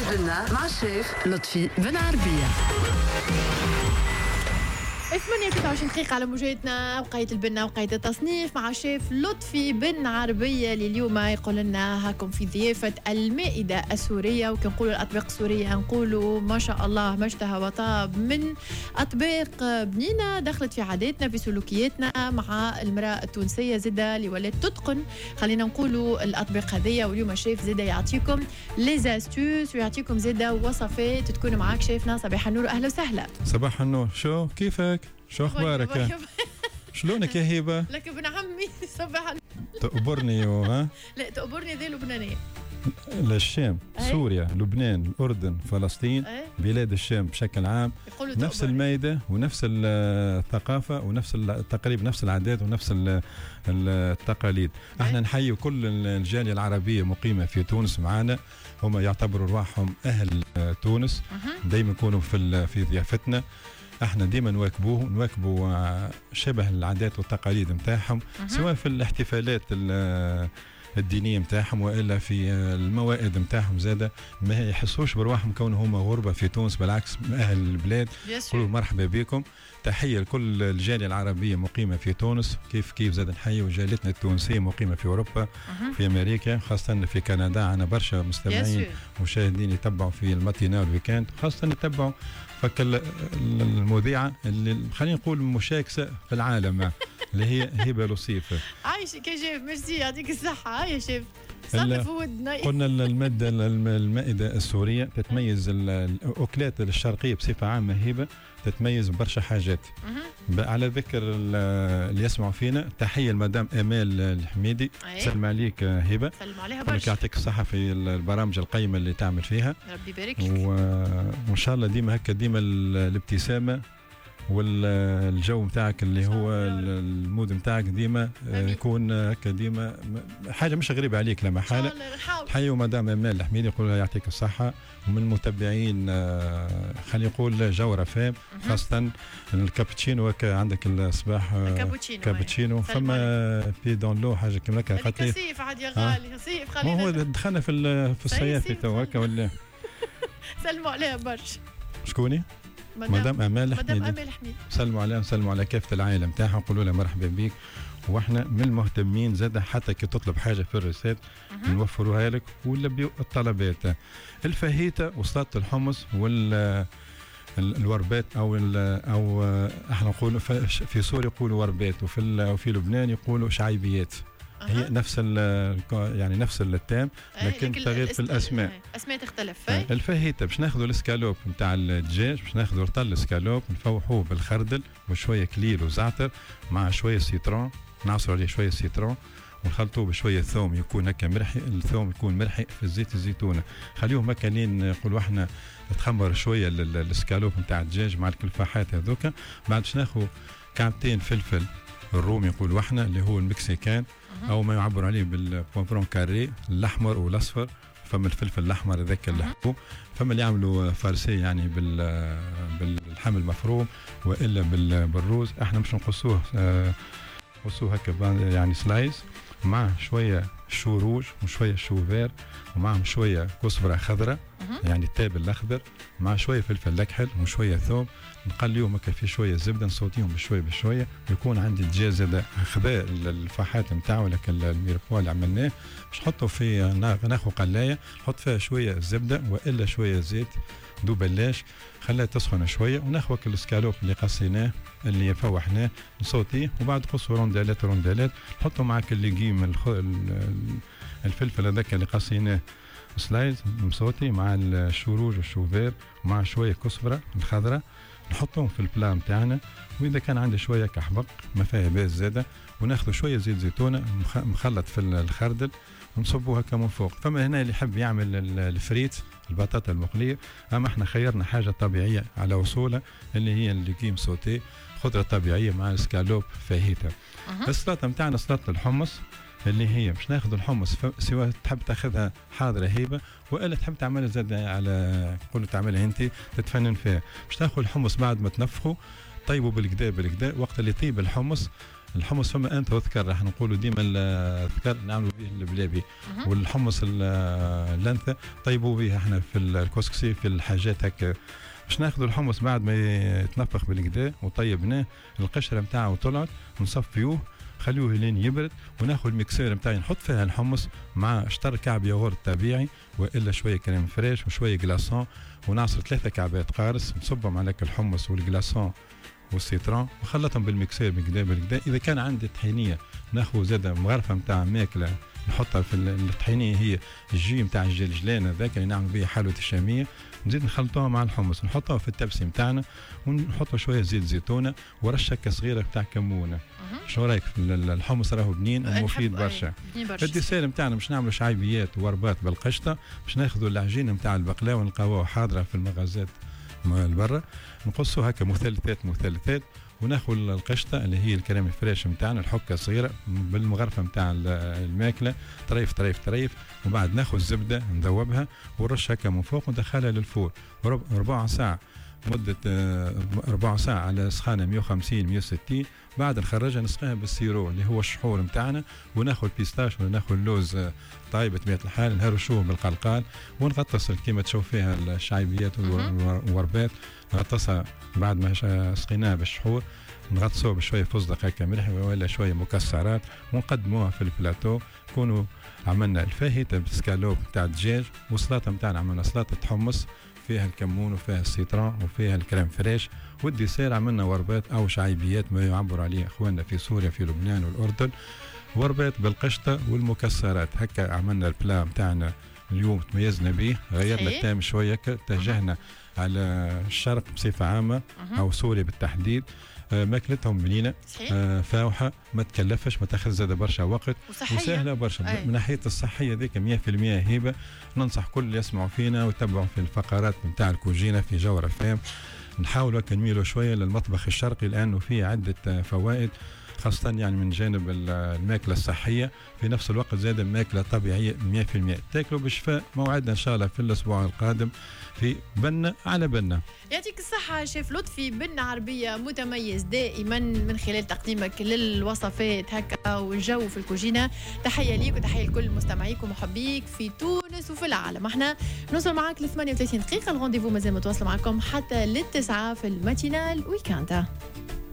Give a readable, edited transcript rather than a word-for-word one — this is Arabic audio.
البنة مع الشيف لطفي بن عربية. 28 دقيقة على موجاتنا وقاية البنة وقاية التصنيف مع الشيف لطفي بن عربية اللي اليوم يقول لنا هاكم في ضيافة المائدة السورية. وكنقولوا الأطباق السورية نقولوا ما شاء الله ما اشتهى وطاب من أطباق بنينة دخلت في عاداتنا في سلوكياتنا مع المرأة التونسية زادة اللي ولات تتقن خلينا نقولوا الأطباق هذية. واليوم الشيف زادة يعطيكم ليزاستوس ويعطيكم زادة وصفات تكون معاك شيفنا. صباح النور أهلا وسهلا. صباح النور. شو كيفك؟ شو اخبارك؟ شلونك يا هبه؟ لك ابن عمي صباح تقبرني ها؟ لا تقبرني ذي لبنانيه للشام، سوريا، لبنان، الاردن، فلسطين، بلاد الشام بشكل عام نفس المائده ونفس الثقافه ونفس التقاليد، نفس العادات ونفس التقاليد. احنا نحيي كل الجاليه العربيه مقيمه في تونس معنا، هم يعتبروا رواحهم اهل تونس، دائما يكونوا في ضيافتنا. احنا ديما نواكبوا شبه العادات والتقاليد نتاعهم سواء في الاحتفالات الدينيه نتاعهم والا في الموائد نتاعهم زاده. ما يحسوش برواحهم كونهم هم غربه في تونس، بالعكس اهل البلاد. قولوا مرحبا بكم. تحيه لكل الجاليه العربيه مقيمه في تونس، كيف زاد نحيي وجاليتنا التونسيه مقيمه في اوروبا، في امريكا، خاصه في كندا. عندنا برشا مستمعين مشاهدين يتبعوا في الماتينا والويكاند، خاصه يتبعوا المذيعه اللي خلينا نقول مشاكسه في العالم اللي هي هبه لطيفه. عايشك يا شيف، ميرسي يعطيك الصحه يا شيف. صرف ودنا. قلنا المائده السوريه تتميز، الاكلات الشرقيه بصفه عامه هبه تتميز ببرشا حاجات. على ذكر اللي يسمعوا فينا، تحيه لمدام امال الحميدي. سلم عليك هبه. سلم عليها برشا. يعطيك الصحه في البرامج القيمه اللي تعمل فيها. ربي يبارك لك. وان شاء الله ديما هكا، ديما الابتسامه والجو متاعك اللي هو المود متاعك ديما يكون هكا، ديما حاجه مش غريبه عليك لا محاله. حيوا مدام امال الحميدي، يقول لها يعطيك الصحه. ومن المتابعين خلينا نقول جوره فام، خاصه الكابتشينو عندك الصباح كابتشينو فما في دون لو حاجه كيما هكا. خاطر كثيف عاد يا غالي، كثيف خلينا. هو دخلنا في الصيف تو هكا ولا. سلموا عليها برشا. شكوني؟ مدام امال الحميدي. سلموا عليها وسلموا على كافه العائله نتاعها وقولوا لها مرحبا بك. واحنا من المهتمين زاد حتى كي تطلب حاجه في الريسيت نوفروها لك ونلبيو الطلبات. الفاهيتا وسلطه الحمص والوربات او احنا نقولوا في سوريا يقولوا وربات، وفي لبنان يقولوا شعيبيات. هي نفس يعني نفس التام، لكن تغيير في الاسماء. اسماء تختلف. الفاهيتا باش ناخذوا الاسكالوب نتاع الدجاج، باش ناخذوا رطل الاسكالوب نفوحوه بالخردل وشويه كليل وزعتر مع شويه سيترون، نعصروا عليه شويه سيترون ونخلطوه بشويه ثوم يكون هكا مرحي. الثوم يكون مرحي في زيت الزيتونه، خليهم هكا لين نقولوا احنا تخمر شويه الاسكالوب نتاع الدجاج مع الكلفاحات هذوك. بعد باش ناخذ كعبتين فلفل الرومي يقولوا احنا اللي هو المكسيكان، او ما يعبر عليه بالبومبرون كاري، الاحمر والاصفر. فما الفلفل الاحمر هذاك اللحوم، فما اللي يعملوا فارسي يعني باللحم المفروم والا بالروز. احنا مش نقصوه هكا يعني سلايز مع شويه شو روج وشويه شو فير ومعهم شويه كزبره خضراء يعني التاب الاخضر مع شويه فلفل اكحل وشويه ثوم. نقليهم هكا في شويه زبده نصوتيهم بشويه ويكون عندي الدجاج زاد خذا الفاحات نتاعو لك الميرفوا اللي عملناه. باش نحطه في ناخذ قلايه نحط فيها شويه زبده والا شويه زيت دوبلاش، خليها تسخن شويه وناخذ الاسكالوب اللي قصيناه اللي فوحناه نصوتيه. وبعد قصوا روندالات نحطوا معك الليجيم الفلفل هذاك اللي قصيناه سلايز مصوتي مع الشروج والشوفير ومع شويه كزبره الخضراء، نحطهم في البلا نتاعنا. واذا كان عندي شويه كحبق ما فيها باس زاده، وناخذ شويه زيت زيتونه مخلط في الخردل ونصبوها كمان فوق. فما هنا اللي يحب يعمل الفريت البطاطا المقليه، اما احنا خيرنا حاجه طبيعيه على وصولها اللي هي الليجيم سوتيه خضره طبيعيه مع السكالوب فاهيتا. السلطه نتاعنا سلطه الحمص اللي هي باش ناخذ الحمص سواء تحب تاخذها حاضره هيبه والا تحب تعملها زاد على قولوا تعملها انت تتفنن فيها. باش تاخذ الحمص بعد ما تنفخه طيبوا بالكدا وقت اللي يطيب الحمص الحمص فما انت وذكر راح نقولوا ديما الذكر نعملوا به البلابي، والحمص اللنثه طيبوا به احنا في الكسكسي في الحاجات هكا. باش ناخذوا الحمص بعد ما يتنفخ بالكدا وطيبناه القشره نتاعو طلعت نصفيوه خليوه لين يبرد، وناخذ الميكسور نتاعي نحط فيها الحمص مع شطر كعب ياغورت طبيعي والا شويه كريم فريش وشويه جلاسون، ونعصر 3 كعبات قارص نصبهم على الحمص والجلاسون والسيترون وخلطهم بالميكسور بالكدا. اذا كان عندي طحينيه ناخذ زاده مغرفه نتاع ماكله نحطها في الطحينيه، هي الجي نتاع الجلجلان هذاك اللي نعمل به حلوه الشاميه، نزيد نخلطوها مع الحمص نحطوها في التبسي نتاعنا ونحطوا شويه زيت زيتونه ورشه صغيره نتاع كمونه. شو رايك في الحمص؟ راهو بنين ومفيد برشا. الديسير نتاعنا باش نعملوا شعيبيات وربات بالقشطه، باش ناخذوا العجينه نتاع البقلاوه نلقاوها حاضره في المغازات برا، نقصوا هكا مثلثات وناخذ القشطه اللي هي الكريم الفريش نتاعنا الحكه صغيره بالمغرفه نتاع الماكله طريف، وبعد ناخذ الزبده نذوبها ونرش هكا من فوق وندخلها للفور ربع ساعه، مده 4 ساعة على سخانه 150-160. بعد نخرجها نسقيها بالسيرو اللي هو الشحور نتاعنا، وناخذ بيستاش وناخذ لوز طايب بطبيعه الحال نهرشوه بالقلقال ونغطس كيما تشوف فيها الشعيبيات والوربات، نغطسها بعد ما سقيناها بالشحور نغطسوه بشويه فستق هكا ملح ولا شويه مكسرات ونقدموها في البلاتو. نكونوا عملنا الفاهيتا بالسكالوب نتاع الدجاج، والسلطه نتاعنا عملنا سلطه حمص فيها الكمون وفيها السيترون وفيها الكريم فريش، والديسير عملنا وربات او شعيبيات ما يعبر عليه اخواننا في سوريا في لبنان والاردن، وربات بالقشطه والمكسرات. هكا عملنا البلا نتاعنا اليوم تميزنا به، غيرنا التام شويه، اتجهنا على الشرق بصفه عامه او سوريا بالتحديد. ماكلتهم بنينه فاوحه، ما تكلفش، ما تاخذ زاد برشا وقت وسهله برشا. من ناحيه الصحيه ذيك 100% هبه. ننصح كل اللي يسمعوا فينا ويتبعوا في الفقرات نتاع الكوجينه في جوهر فام، نحاولوا نميلوا شويه للمطبخ الشرقي لانه فيه عده فوائد، خاصة يعني من جانب الماكلة الصحية، في نفس الوقت زاد ماكلة طبيعية 100%. تاكلوا بشفاء. موعدنا إن شاء الله في الأسبوع القادم في بنة على بنة. يعطيك الصحة شيف لطفي، بنة عربية متميز دائما من خلال تقديمك للوصفات هكا والجو في الكوجينة. تحية ليك وتحية لكل مستمعيك ومحبيك في تونس وفي العالم. احنا نوصل معاك ل 38 دقيقة، الغونديفو مازال متواصل معكم حتى للتسعة في الماتينال ويكاندا.